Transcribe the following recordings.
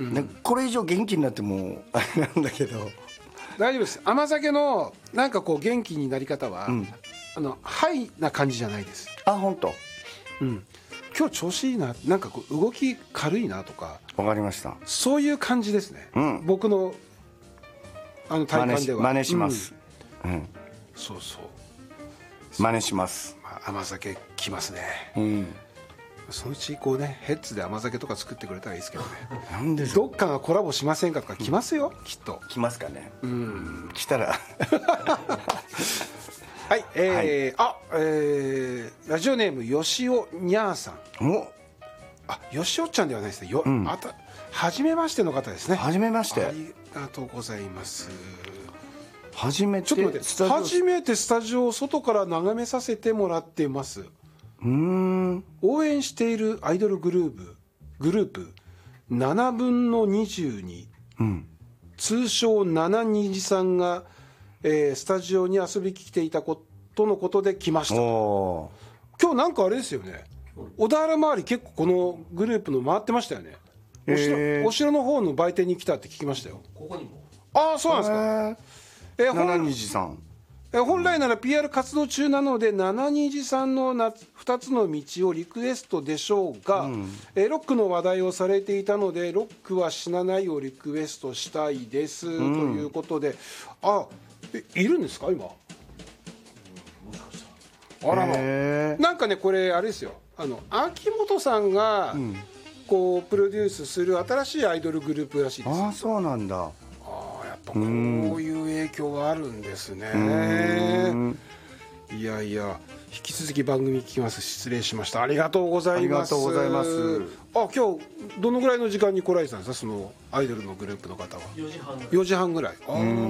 でこれ以上元気になってもあれなんだけど、 大丈夫です。甘酒のなんかこう元気になり方は、ハイな感じじゃないです。 あ、本当。 今日調子いいな、なんかこう動き軽いなとか、 わかりました。 そういう感じですね、僕の体感では真似します、 そうそう、 真似します、 甘酒きますね、そのうちこうね、ヘッズで甘酒とか作ってくれたらいいですけどね。 なんでどっかがコラボしませんかとか来ますよ、きっと来ますかね。来たらはい、ラジオネームよしおにゃーさん。よしおちゃんではないですね。はじめましての方ですね。 はじめまして。 ありがとうございます。 初めて、 ちょっと待って、初めてスタジオを外から眺めさせてもらってます。応援しているアイドルグループ7分の22、通称七虹さんが、スタジオに遊びに来ていたことのことで来ました。今日なんかあれですよね、小田原周り結構このグループの回ってましたよね。お城の方の売店に来たって聞きましたよ。 ここにも。 ああ、そうなんですか。 七虹さん、 本来なら PR 活動中なので七虹さんの2つの道をリクエストでしょうが、ロックの話題をされていたので、ロックは死なないをリクエストしたいです、ということで、いるんですか今。あらま、なんかね、これあれですよ、秋元さんがこうプロデュースする新しいアイドルグループらしいです。 ああ、そうなんだ。 やっぱこういう影響があるんですね。いやいや、引き続き番組聞きます。失礼しました。ありがとうございます。 ありがとうございます。 今日どのぐらいの時間に来られてたんですか、そのアイドルのグループの方は。4時半ぐらい。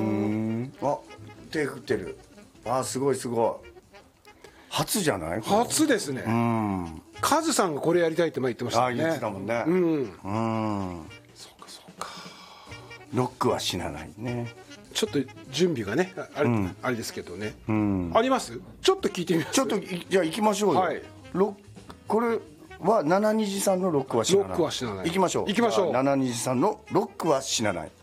手振ってる。すごいすごい。初じゃない？ 初ですね。カズさんがこれやりたいって前言ってましたね。 言ってたもんね。 そうかそうか。 ロックは死なないね。 ちょっと準備がね、あれですけどね。あります？ちょっと聞いてみます。 ちょっとじゃあ行きましょうよ。これは七虹さんのロックは死なない。 ロックは死なない。 行きましょう。 行きましょう。 七虹さんのロックは死なない。